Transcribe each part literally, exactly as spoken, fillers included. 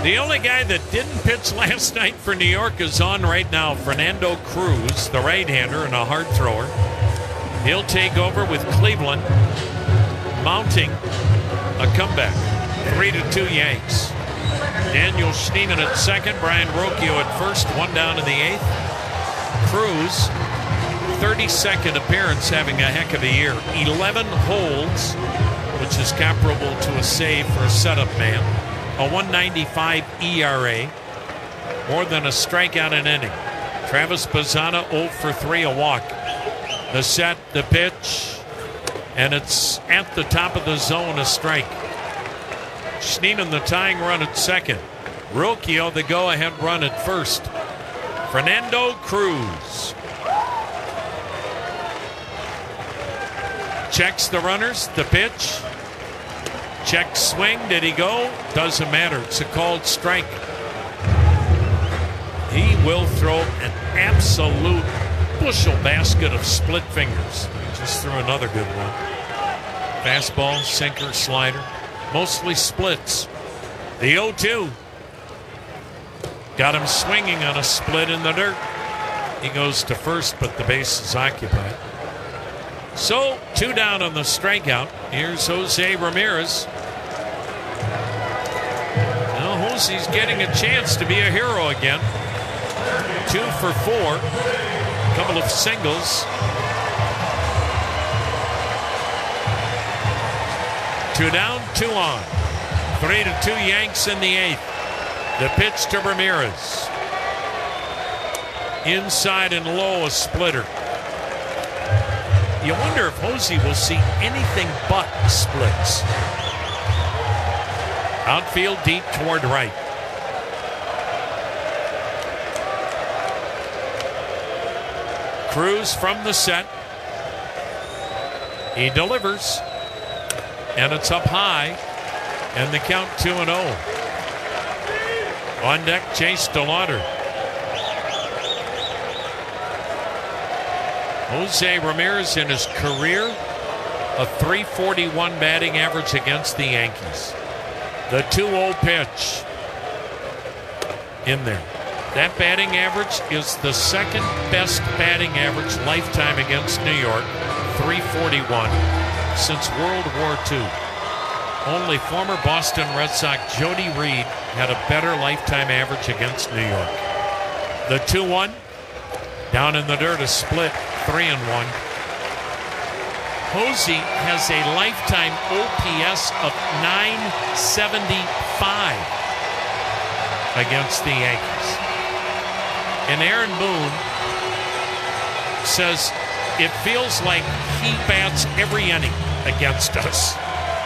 The only guy that didn't pitch last night for New York is on right now, Fernando Cruz, the right-hander and a hard thrower. He'll take over with Cleveland mounting a comeback. Three to two Yanks. Daniel Schneemann at second, Brian Rocchio at first, one down in the eighth. Cruz, thirty-second appearance, having a heck of a year. eleven holds, which is comparable to a save for a setup man. A one ninety-five E R A, more than a strikeout an inning. Travis Bazzana oh for three, a walk. The set, the pitch, and it's at the top of the zone, a strike. Schneemann the tying run at second. Rocchio the go-ahead run at first. Fernando Cruz checks the runners, the pitch. Check swing, did he go? Doesn't matter, it's a called strike. He will throw an absolute bushel basket of split fingers. Just threw another good one. Fastball, sinker, slider, mostly splits. The oh two. Got him swinging on a split in the dirt. He goes to first, but the base is occupied. So, two down on the strikeout. Here's Jose Ramirez. Now Jose's getting a chance to be a hero again. Two for four. Couple of singles. Two down, two on. Three to two Yanks in the eighth. The pitch to Ramirez. Inside and low, a splitter. You wonder if Jose will see anything but splits. Outfield deep toward right. Cruz from the set. He delivers. And it's up high. And the count two and oh. On deck, Chase DeLauder. Jose Ramirez in his career, a three forty-one batting average against the Yankees. The two oh pitch in there. That batting average is the second best batting average lifetime against New York, three forty-one, since World War Two. Only former Boston Red Sox Jody Reed had a better lifetime average against New York. The two one, down in the dirt, a split. Three and one. Jose has a lifetime O P S of nine seventy-five against the Yankees. And Aaron Boone says it feels like he bats every inning against us.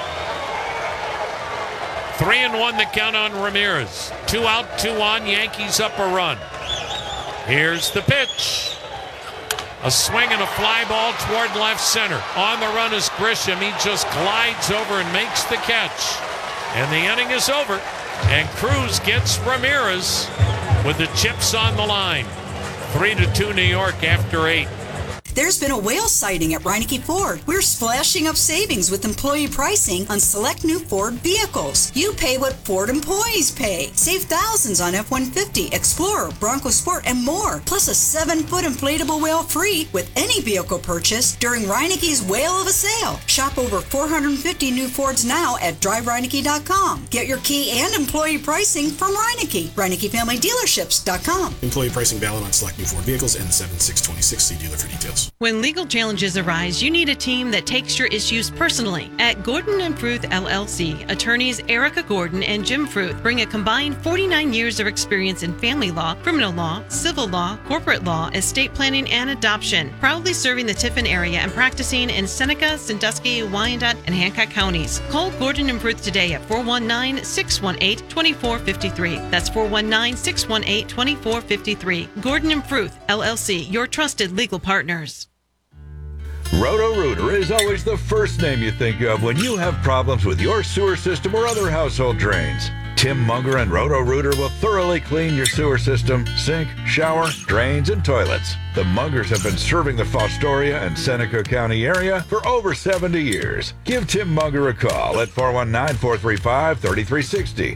Three and one the count on Ramirez. Two out, two on. Yankees up a run. Here's the pitch. A swing and a fly ball toward left center. On the run is Grisham. He just glides over and makes the catch. And the inning is over. And Cruz gets Ramirez with the chips on the line. Three to two New York after eight. There's been a whale sighting at Reineke Ford. We're splashing up savings with employee pricing on select new Ford vehicles. You pay what Ford employees pay. Save thousands on F one fifty, Explorer, Bronco Sport, and more. Plus a seven-foot inflatable whale free with any vehicle purchase during Reineke's Whale of a Sale. Shop over four hundred fifty new Fords now at drive reineke dot com. Get your key and employee pricing from Reineke. Reineke Family Dealerships dot com. Employee pricing valid on select new Ford vehicles and seven six twenty-six. See dealer for details. When legal challenges arise, you need a team that takes your issues personally. At Gordon and Fruth L L C, attorneys Erica Gordon and Jim Fruth bring a combined forty-nine years of experience in family law, criminal law, civil law, corporate law, estate planning, and adoption. Proudly serving the Tiffin area and practicing in Seneca, Sandusky, Wyandotte, and Hancock counties. Call Gordon and Fruth today at four one nine, six one eight, two four five three. That's four one nine, six one eight, two four five three. Gordon and Fruth L L C, your trusted legal partners. Roto-Rooter is always the first name you think of when you have problems with your sewer system or other household drains. Tim Munger and Roto-Rooter will thoroughly clean your sewer system, sink, shower, drains, and toilets. The Mungers have been serving the Fostoria and Seneca County area for over seventy years. Give Tim Munger a call at four one nine, four three five, three three six zero